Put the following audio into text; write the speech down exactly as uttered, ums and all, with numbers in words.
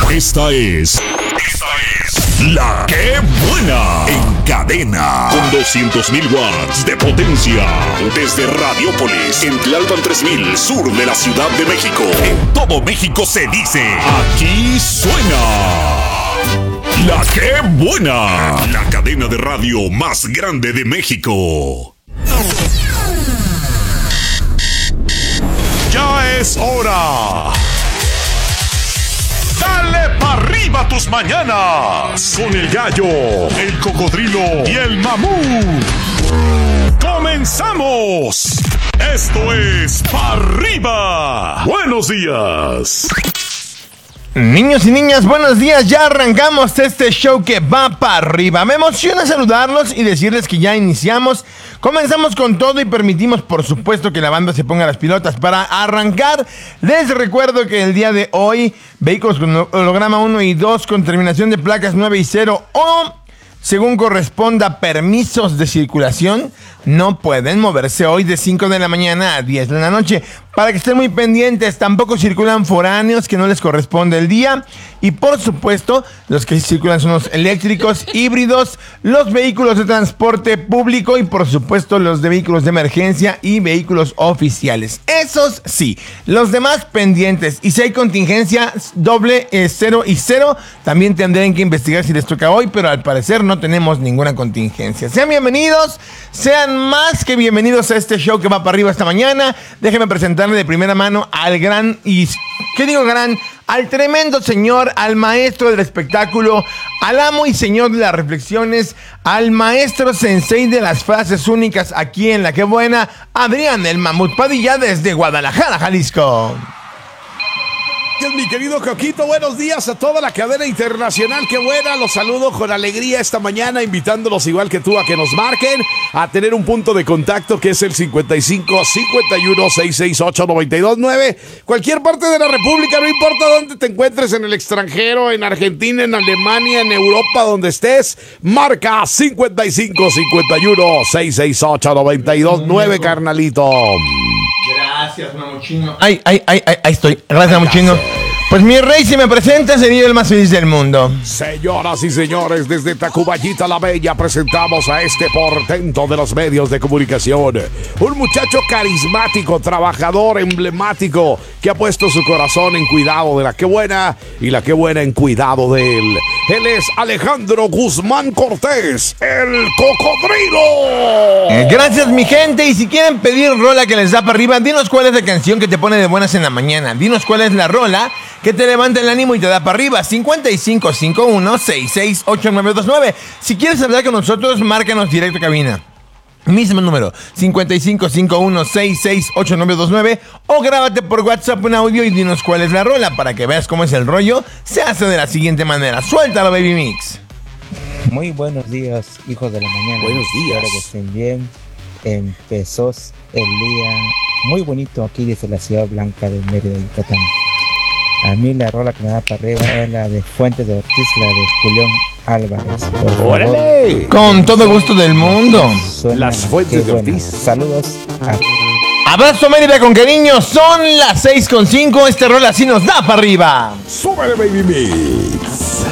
Esta es... Esta es... La Que Buena. En cadena. Con doscientos mil watts de potencia. Desde Radiópolis, en Tlalpan tres mil, sur de la Ciudad de México. En todo México se dice... Aquí suena... La Que Buena. La cadena de radio más grande de México. Ya es hora. Dale pa' arriba tus mañanas. Con el gallo, el cocodrilo y el mamut. ¡Comenzamos! Esto es Pa' Arriba. Buenos días. Niños y niñas, buenos días. Ya arrancamos este show que va para arriba. Me emociona saludarlos y decirles que ya iniciamos. Comenzamos con todo y permitimos, por supuesto, que la banda se ponga las pilotas para arrancar. Les recuerdo que el día de hoy, vehículos con holograma uno y dos con terminación de placas nueve y cero o, según corresponda, permisos de circulación, no pueden moverse hoy de cinco de la mañana a diez de la noche. Para que estén muy pendientes, tampoco circulan foráneos que no les corresponde el día. Y por supuesto, los que circulan son los eléctricos, híbridos, los vehículos de transporte público y por supuesto los de vehículos de emergencia y vehículos oficiales. Esos sí, los demás pendientes. Y si hay contingencia doble, eh, cero y cero, también tendrán que investigar si les toca hoy, pero al parecer no tenemos ninguna contingencia. Sean bienvenidos, sean más que bienvenidos a este show que va para arriba esta mañana. Déjenme presentarle de primera mano al gran y... ¿Qué digo gran? Al tremendo señor, al maestro del espectáculo, al amo y señor de las reflexiones, al maestro sensei de las frases únicas aquí en La Que Buena, Adrián el Mamut Padilla desde Guadalajara, Jalisco. Mi querido Coquito, buenos días a toda la cadena internacional. Qué buena, los saludo con alegría esta mañana, invitándolos igual que tú a que nos marquen, a tener un punto de contacto que es el cincuenta y cinco, cincuenta y uno, sesenta y seis ocho, noventa y dos nueve. Cualquier parte de la república, no importa dónde te encuentres, en el extranjero, en Argentina, en Alemania, en Europa, donde estés, marca cincuenta y cinco, cincuenta y uno, sesenta y seis ocho, noventa y dos nueve, carnalito. Gracias, mamuchino. Ay, ay, ay, ay, ahí estoy. Gracias, mamuchino. Pues mi rey, si me presenta, sería el más feliz del mundo. Señoras y señores, desde Tacuballita la Bella presentamos a este portento de los medios de comunicación. Un muchacho carismático, trabajador, emblemático, que ha puesto su corazón en cuidado de La Que Buena y La Que Buena en cuidado de él. Él es Alejandro Guzmán Cortés, el cocodrilo. Eh, gracias, mi gente. Y si quieren pedir rola que les da para arriba, dinos cuál es la canción que te pone de buenas en la mañana. Dinos cuál es la rola que te levanta el ánimo y te da para arriba. cincuenta y cinco, cincuenta y uno, sesenta y seis ocho, nueve dos nueve. Si quieres hablar con nosotros, márcanos directo a cabina. Mismo número, cincuenta y cinco, cincuenta y uno, sesenta y seis ocho, nueve dos nueve. O grábate por WhatsApp un audio y dinos cuál es la rola para que veas cómo es el rollo. Se hace de la siguiente manera. Suéltalo, Baby Mix. Muy buenos días, hijos de la mañana. Buenos días. Espero que estén bien. Empezó el día muy bonito aquí desde la Ciudad Blanca de Mérida, Yucatán. A mí la rola que me da para arriba es la de Fuentes de Ortiz, la de Julián Álvarez. ¡Órale! Con todo gusto del mundo. Las Fuentes de Ortiz. Saludos a... Abrazo, Mérida, con cariño. Son las seis con cinco. Este rol así nos da para arriba. ¡Súbele, Baby Mix!